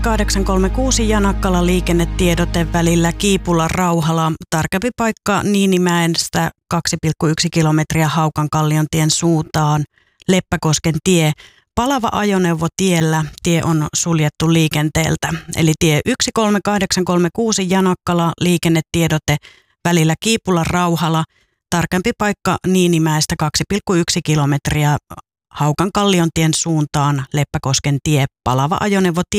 836 Janakkala liikennetiedote välillä Kiipula-Rauhala. Tarkempi paikka Niinimäestä 2,1 kilometriä Haukankalliontien suuntaan. Leppäkosken tie. Palava ajoneuvo tiellä. Tie on suljettu liikenteeltä. Eli tie 13836 Janakkala liikennetiedote välillä Kiipula-Rauhala. Tarkempi paikka Niinimäestä 2,1 kilometriä Haukankalliontien suuntaan. Leppäkosken tie. Palava ajoneuvo